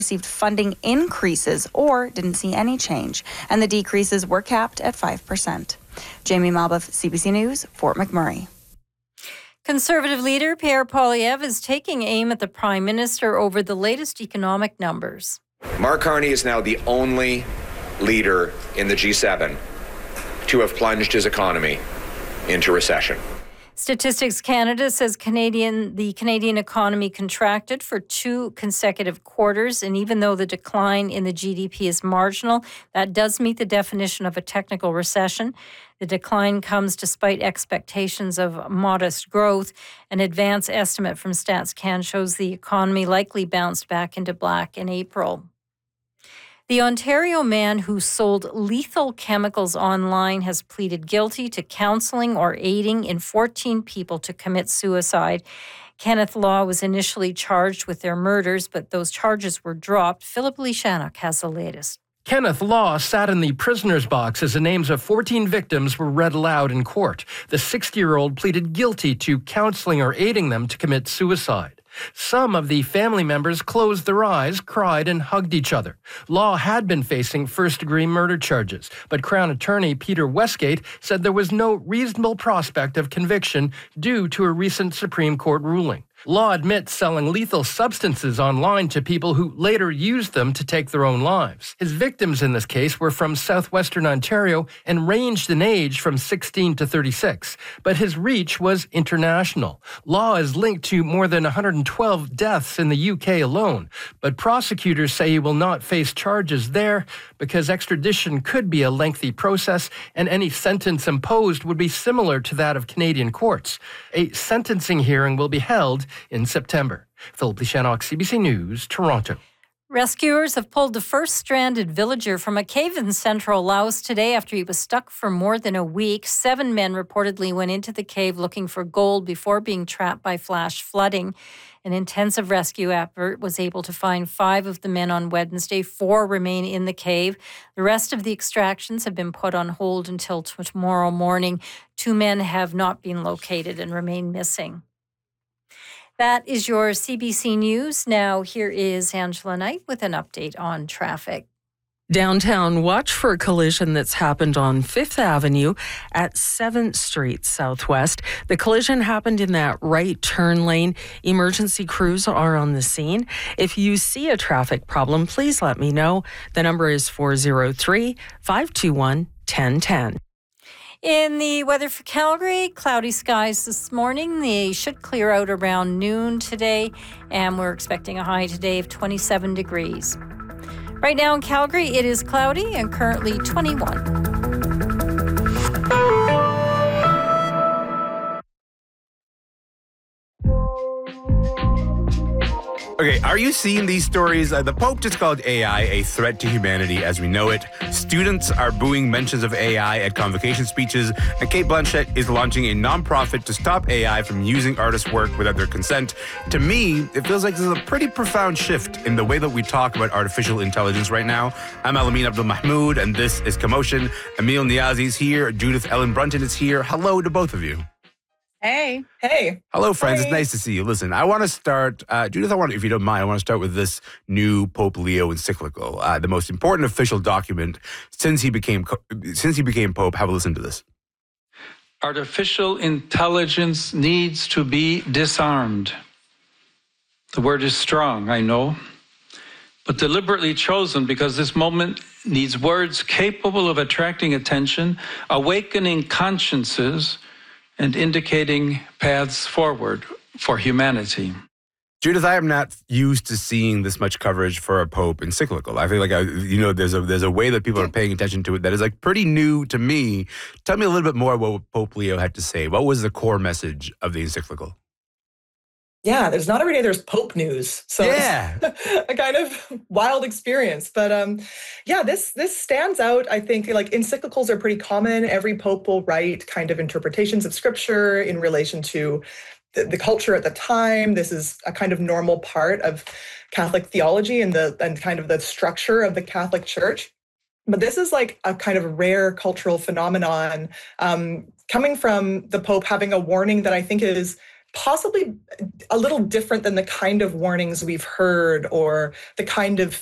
received funding increases or didn't see any change, and the decreases were capped at 5%. Jamie Malbuff, CBC News, Fort McMurray. Conservative leader Pierre Poilievre is taking aim at the Prime Minister over the latest economic numbers. Mark Carney is now the only leader in the G7 to have plunged his economy into recession. Statistics Canada says the Canadian economy contracted for 2 consecutive quarters, and even though the decline in the GDP is marginal, that does meet the definition of a technical recession. The decline comes despite expectations of modest growth. An advance estimate from StatsCan shows the economy likely bounced back into black in April. The Ontario man who sold lethal chemicals online has pleaded guilty to counseling or aiding in 14 people to commit suicide. Kenneth Law was initially charged with their murders, but those charges were dropped. Philip Lishanuk has the latest. Kenneth Law sat in the prisoner's box as the names of 14 victims were read aloud in court. The 60-year-old pleaded guilty to counseling or aiding them to commit suicide. Some of the family members closed their eyes, cried, and hugged each other. Law had been facing first-degree murder charges, but Crown Attorney Peter Westgate said there was no reasonable prospect of conviction due to a recent Supreme Court ruling. Law admits selling lethal substances online to people who later used them to take their own lives. His victims in this case were from southwestern Ontario and ranged in age from 16 to 36, but his reach was international. Law is linked to more than 112 deaths in the UK alone, but prosecutors say he will not face charges there because extradition could be a lengthy process and any sentence imposed would be similar to that of Canadian courts. A sentencing hearing will be held in September. Philip Lishanuk, CBC News, Toronto. Rescuers have pulled the first stranded villager from a cave in central Laos today after he was stuck for more than a week. 7 men reportedly went into the cave looking for gold before being trapped by flash flooding. An intensive rescue effort was able to find 5 of the men on Wednesday. 4 remain in the cave. The rest of the extractions have been put on hold until tomorrow morning. 2 men have not been located and remain missing. That is your CBC News. Now, here is Angela Knight with an update on traffic. Downtown, watch for a collision that's happened on 5th Avenue at 7th Street Southwest. The collision happened in that right turn lane. Emergency crews are on the scene. If you see a traffic problem, please let me know. The number is 403-521-1010. In the weather for Calgary, cloudy skies this morning. They should clear out around noon today, and we're expecting a high today of 27 degrees. Right now in Calgary, it is cloudy and currently 21. Okay, are you seeing these stories? The Pope just called AI a threat to humanity as we know it. Students are booing mentions of AI at convocation speeches, and Kate Blanchett is launching a nonprofit to stop AI from using artists' work without their consent. To me, it feels like this is a pretty profound shift in the way that we talk about artificial intelligence right now. I'm Alamin Abdul-Mahmoud, and this is Commotion. Emil Niazi is here. Judith Ellen Brunton is here. Hello to both of you. Hey. Hello, friends. Hey. It's nice to see you. Listen, I want to start, Judith, if you don't mind, I want to start with this new Pope Leo encyclical, the most important official document since he became Pope. Have a listen to this. Artificial intelligence needs to be disarmed. The word is strong, I know, but deliberately chosen because this moment needs words capable of attracting attention, awakening consciences, and indicating paths forward for humanity. Judith, I am not used to seeing this much coverage for a Pope encyclical. I feel like there's a way that people are paying attention to it that is like pretty new to me. Tell me a little bit more about what Pope Leo had to say. What was the core message of the encyclical? Yeah, there's not every day there's Pope news. So yeah, it's a kind of wild experience. But this stands out. I think like encyclicals are pretty common. Every Pope will write kind of interpretations of scripture in relation to the culture at the time. This is a kind of normal part of Catholic theology and kind of the structure of the Catholic Church. But this is like a kind of rare cultural phenomenon coming from the Pope having a warning that I think is possibly a little different than the kind of warnings we've heard or the kind of